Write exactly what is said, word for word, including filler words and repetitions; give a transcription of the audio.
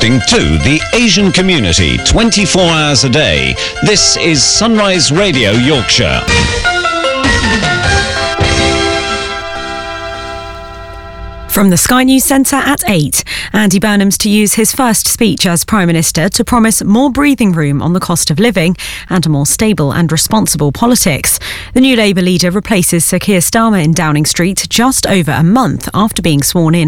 broadcasting to the Asian community twenty-four hours a day. This is Sunrise Radio Yorkshire. From the Sky News Centre at eight, Andy Burnham's to use his first speech as Prime Minister to promise more breathing room on the cost of living and a more stable and responsible politics. The new Labour leader replaces Sir Keir Starmer in Downing Street just over a month after being sworn in